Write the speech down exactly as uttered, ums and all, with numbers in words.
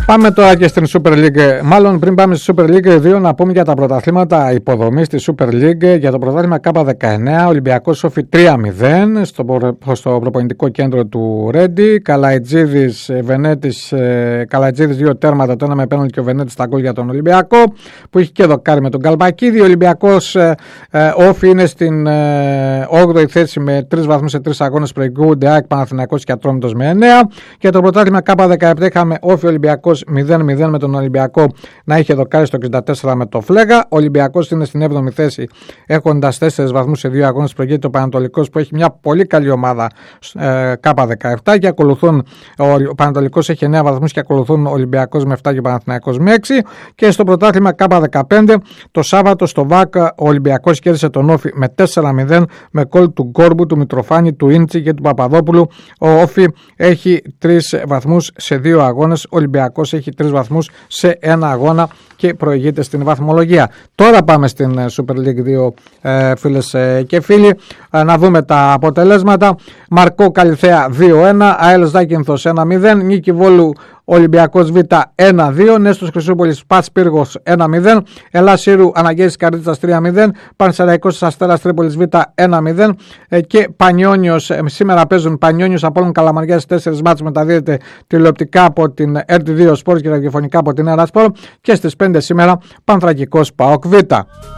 Πάμε τώρα και στην Super League. Μάλλον πριν πάμε στη Super League δύο, να πούμε για τα πρωταθλήματα υποδομής στη Super League. Για το πρωτάθλημα Κ δεκαεννέα, Ολυμπιακός Όφη τρία μηδέν στο, προ... στο προπονητικό κέντρο του Ρέντι. Καλαϊτζίδης, Βενέτης, Καλαϊτζίδης δύο τέρματα, το ένα με πέναλτι και ο Βενέτης στα γκολ για τον Ολυμπιακό, που έχει και δοκάρι με τον Καλπακίδη. Ο Ολυμπιακός ε, ε, Όφη είναι στην ε, όγδοη θέση με τρεις βαθμούς σε τρεις αγώνες, προηγούνται ΑΕΚ, Παναθηναϊκός και Ατρόμητος με εννέα. Για το πρωτάθλημα Κ δεκαεπτά είχαμε Όφη Ολυμπιακός μηδέν μηδέν με τον Ολυμπιακό να είχε δοκάρει στο εξήντα τέσσερα με το Φλέγα. Ο Ολυμπιακός είναι στην έβδομη θέση έχοντας τέσσερις βαθμούς σε δύο αγώνες, προηγείται ο Πανατολικός που έχει μια πολύ καλή ομάδα ε, Κ δεκαεπτά και ακολουθούν, ο Πανατολικός έχει εννέα βαθμούς και ακολουθούν ο Ολυμπιακός με επτά και ο Παναθηναϊκός με έξι. Και στο πρωτάθλημα Κ δεκαπέντε το Σάββατο στο ΒΑΚ ο Ολυμπιακός κέρδισε τον Όφη με τέσσερα μηδέν με γκολ του Γκόρμπου, του Μητροφάνη, του Ίντσι και του Παπαδόπουλου. Ο Όφη έχει τρεις βαθμούς σε δύο αγώνες, ο Ολυμπιακός έχει τρεις βαθμούς σε ένα αγώνα και προηγείται στην βαθμολογία. Τώρα πάμε στην Super League δύο, ε, φίλες ε, και φίλοι, ε, να δούμε τα αποτελέσματα. Μαρκό Καλυθέα δύο ένα, ΑΕΛ Ζάκυνθος ένα μηδέν, Νίκη Βόλου Ολυμπιακός Β ένα δύο, Νέστος Χρυσούπολης Πατς Πύργος ένα μηδέν, Ελλάς Σύρου Αναγκαίσης Καρδίτσας τρία μηδέν, Πανσεραϊκός Αστέρας Τρίπολης Β ένα μηδέν ε, και Πανιόνιος, ε, σήμερα παίζουν Πανιόνιος Απόλλων Καλαμαριάς, τέσσερις μάτς μεταδίδεται τηλεοπτικά από την Ερ τι δύο Sports και ραδιοφωνικά από την Έρα Σπορ, και στις πέντε σήμερα Πανθρακικός ΠΑΟΚ Β.